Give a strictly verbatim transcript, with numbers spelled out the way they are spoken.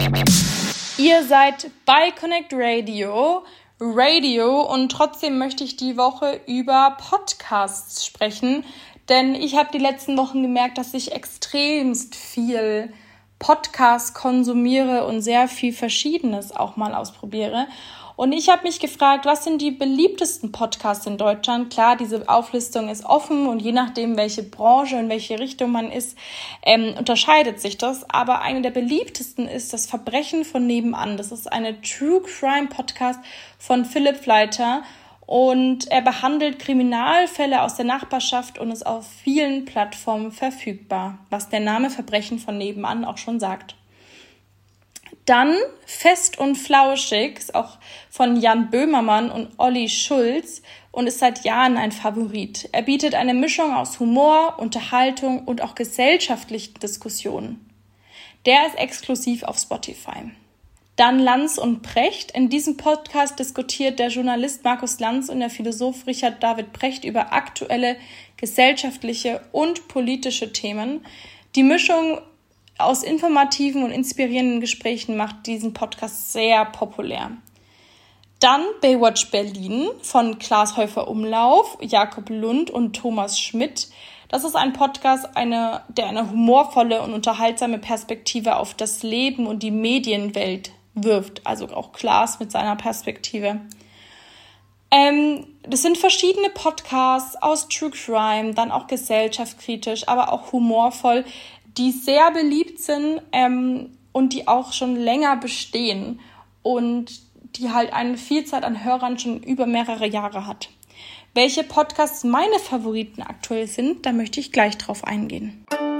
Ihr seid bei Connect Radio, Radio und trotzdem möchte ich die Woche über Podcasts sprechen, denn ich habe die letzten Wochen gemerkt, dass ich extremst viel Podcast konsumiere und sehr viel Verschiedenes auch mal ausprobiere. Und ich habe mich gefragt, was sind die beliebtesten Podcasts in Deutschland? Klar, diese Auflistung ist offen und je nachdem, welche Branche und welche Richtung man ist, ähm, unterscheidet sich das. Aber eine der beliebtesten ist das Verbrechen von nebenan. Das ist eine True Crime Podcast von Philipp Fleiter und er behandelt Kriminalfälle aus der Nachbarschaft und ist auf vielen Plattformen verfügbar, was der Name Verbrechen von nebenan auch schon sagt. Dann Fest und Flauschig, ist auch von Jan Böhmermann und Olli Schulz und ist seit Jahren ein Favorit. Er bietet eine Mischung aus Humor, Unterhaltung und auch gesellschaftlichen Diskussionen. Der ist exklusiv auf Spotify. Dann Lanz und Precht. In diesem Podcast diskutiert der Journalist Markus Lanz und der Philosoph Richard David Precht über aktuelle gesellschaftliche und politische Themen. Die Mischung aus informativen und inspirierenden Gesprächen macht diesen Podcast sehr populär. Dann Baywatch Berlin von Klaas Häufer Umlauf, Jakob Lund und Thomas Schmidt. Das ist ein Podcast, eine, der eine humorvolle und unterhaltsame Perspektive auf das Leben und die Medienwelt wirft. Also auch Klaas mit seiner Perspektive. Ähm, das sind verschiedene Podcasts aus True Crime, dann auch gesellschaftskritisch, aber auch humorvoll, die sehr beliebt sind ähm, und die auch schon länger bestehen und die halt eine Vielzahl an Hörern schon über mehrere Jahre hat. Welche Podcasts meine Favoriten aktuell sind, da möchte ich gleich drauf eingehen.